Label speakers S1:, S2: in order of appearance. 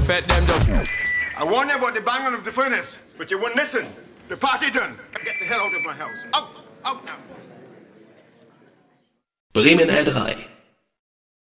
S1: respect them just.
S2: I warned you about the banging of the furnace, but you wouldn't listen. The party done. Get the hell out of my house. Out now.
S3: Bremen L3.